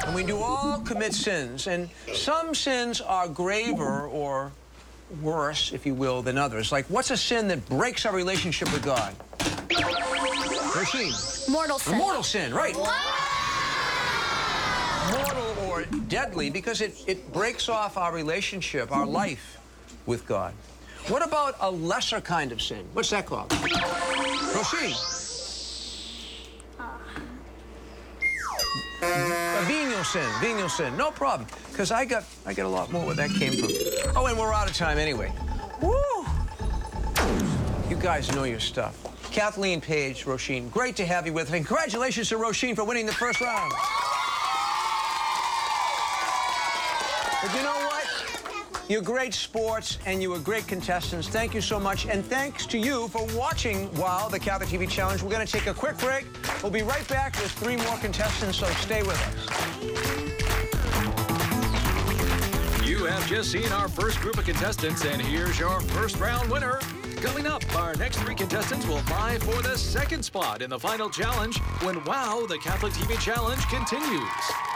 And we do all commit sins, and some sins are graver or worse, if you will, than others. Like, what's a sin that breaks our relationship with God? Roisin. Mortal sin. A mortal sin, right. Mortal or deadly because it breaks off our relationship, our life with God. What about a lesser kind of sin? What's that called? Roisin. A venial sin, no problem. Because I got a lot more where that came from. Oh, and we're out of time anyway. Woo! You guys know your stuff. Kathleen Page, Roisin, great to have you with us. And congratulations to Roisin for winning the first round. But you know what? You're great sports, and you were great contestants. Thank you so much. And thanks to you for watching WOW, the Catholic TV Challenge. We're going to take a quick break. We'll be right back with 3 more contestants, so stay with us. You have just seen our first group of contestants, and here's your first round winner. Coming up, our next 3 contestants will vie for the second spot in the final challenge when WOW, the Catholic TV Challenge continues.